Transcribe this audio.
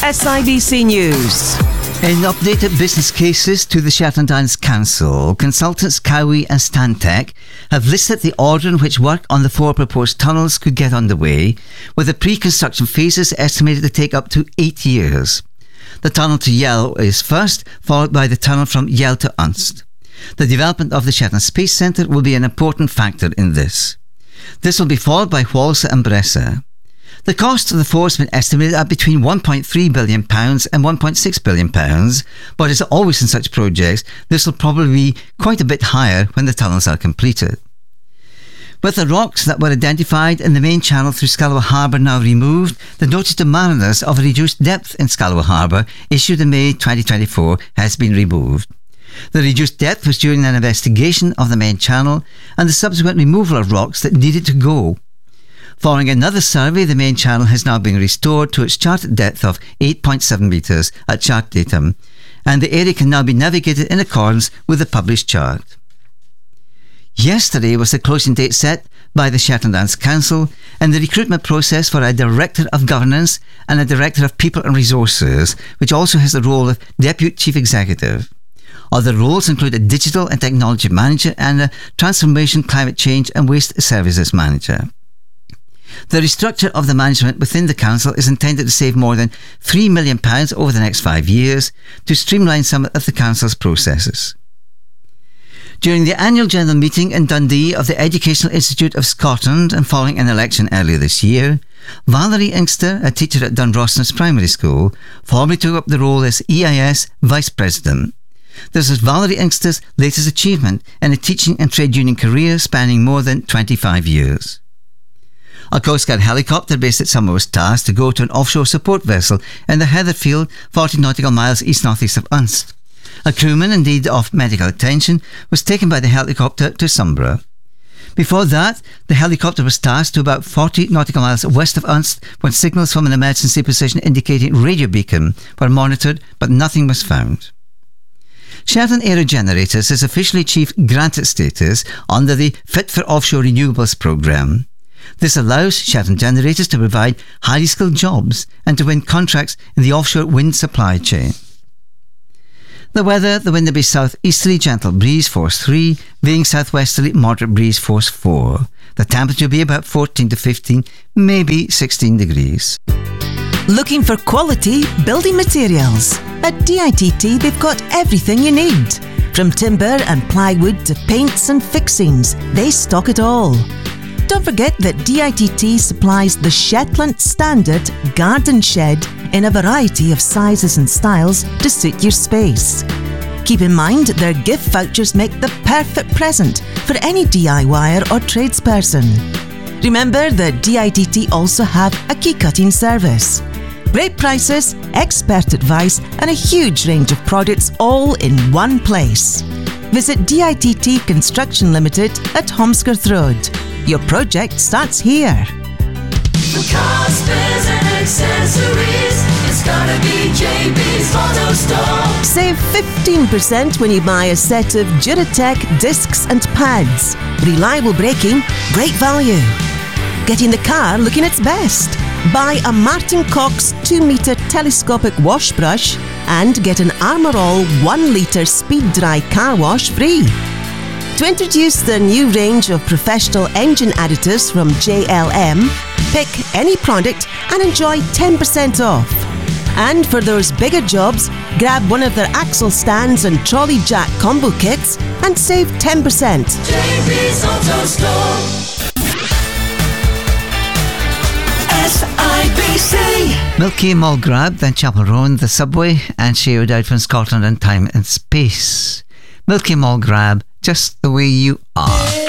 SIBC News. In updated business cases to the Shetland Islands Council, consultants Cowie and Stantec have listed the order in which work on the 4 proposed tunnels could get underway, with the pre-construction phases estimated to take up to 8 years. The tunnel to Yell is first, followed by the tunnel from Yell to Unst. The development of the Shetland Space Centre will be an important factor in this. This will be followed by Whalsa and Bressa. The cost of the 4 has been estimated at between £1.3 billion and £1.6 billion, but as always in such projects, this will probably be quite a bit higher when the tunnels are completed. With the rocks that were identified in the main channel through Scalloway Harbour now removed, the notice to mariners of a reduced depth in Scalloway Harbour, issued in May 2024, has been removed. The reduced depth was during an investigation of the main channel and the subsequent removal of rocks that needed to go. Following another survey, the main channel has now been restored to its charted depth of 8.7 metres at chart datum, and the area can now be navigated in accordance with the published chart. Yesterday was the closing date set by the Shetland Islands Council and the recruitment process for a Director of Governance and a Director of People and Resources, which also has the role of Deputy Chief Executive. Other roles include a Digital and Technology Manager and a Transformation, Climate Change and Waste Services Manager. The restructure of the management within the Council is intended to save more than £3 million over the next 5 years to streamline some of the Council's processes. During the annual general meeting in Dundee of the Educational Institute of Scotland and following an election earlier this year, Valerie Inkster, a teacher at Dunrosness Primary School, formally took up the role as EIS Vice President. This is Valerie Inkster's latest achievement in a teaching and trade union career spanning more than 25 years. A Coast Guard helicopter based at Summer was tasked to go to an offshore support vessel in the Heatherfield, 40 nautical miles east-northeast of Unst. A crewman in need of medical attention was taken by the helicopter to Sombra. Before that, the helicopter was tasked to about 40 nautical miles west of Unst when signals from an emergency position indicating radio beacon were monitored, but nothing was found. Shetland Aerogenerators has officially achieved granted status under the Fit for Offshore Renewables programme. This allows Shetland Generators to provide highly skilled jobs and to win contracts in the offshore wind supply chain. The weather, the wind will be south-easterly gentle breeze force 3, veering southwesterly moderate breeze force 4. The temperature will be about 14 to 15, maybe 16 degrees. Looking for quality building materials? At DITT, they've got everything you need. From timber and plywood to paints and fixings, they stock it all. Don't forget that DITT supplies the Shetland Standard Garden Shed in a variety of sizes and styles to suit your space. Keep in mind their gift vouchers make the perfect present for any DIYer or tradesperson. Remember that DITT also have a key cutting service. Great prices, expert advice and a huge range of products all in one place. Visit DITT Construction Limited at Holmescroft Road. Your project starts here. For car spares and accessories, it's gotta be JB's Auto Store. Save 15% when you buy a set of Duratec discs and pads. Reliable braking, great value. Getting the car looking its best. Buy a Martin Cox 2-metre telescopic wash brush and get an Armour All 1-litre speed dry car wash free. To introduce the new range of professional engine additives from JLM, pick any product and enjoy 10% off. And for those bigger jobs, grab one of their axle stands and trolley jack combo kits and save 10%. JB's Auto Store. SIBC. Milky Mulgrab, then Chapel Roan, the subway, and She Died from Scotland and Time and Space. Milky Mulgrab, just the way you are.